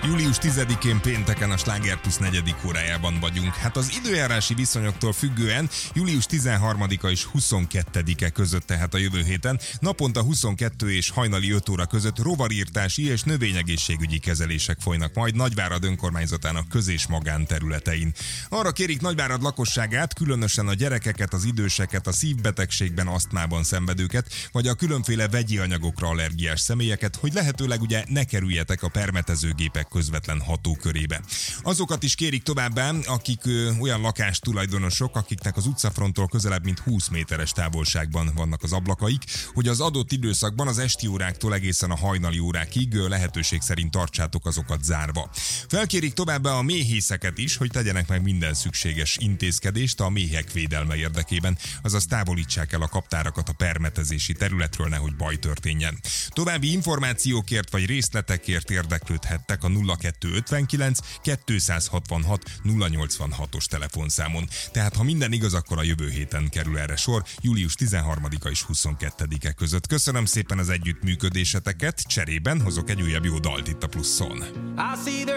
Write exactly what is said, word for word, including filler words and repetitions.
július tizedikén pénteken a Sláger Plus negyedik órájában vagyunk. Hát az időjárási viszonyoktól függően július tizenharmadika és huszonkettedike között, tehát a jövő héten naponta huszonkettő és hajnali öt óra között rovarírtási és növényegészségügyi kezelések folynak majd Nagyvárad önkormányzatának köz- és magánterületein. Arra kérik Nagyvárad lakosságát, különösen a gyerekeket, az időseket, a szívbetegségben, asztmában szenvedőket, vagy a különféle vegyi anyagokra allergiás személyeket, hogy lehetőleg ugye ne kerüljetek a permetezőgépek közvetlen hatókörébe. Azokat is kérik továbbá, akik ö, olyan lakástulajdonosok, akiknek az utcafronttól közelebb mint húsz méteres távolságban vannak az ablakaik, hogy az adott időszakban az esti óráktól egészen a hajnali órákig ö, lehetőség szerint tartsátok azokat zárva. Felkérik továbbá a méhészeket is, hogy tegyenek meg minden szükséges intézkedést a méhek védelme érdekében, azaz távolítsák el a kaptárakat a permetezési területről, nehogy baj történjen. További információkért vagy részletekért érdeklődhettek a nulla kettő ötvenkilenc kétszázhatvanhat nulla nyolcvanhatos telefonszámon. Tehát ha minden igaz, akkor a jövő héten kerül erre sor, július tizenharmadika és huszonkettedike között. Köszönöm szépen az együttműködéseteket, cserében hozok egy újabb jó dalt itt a Pluszon.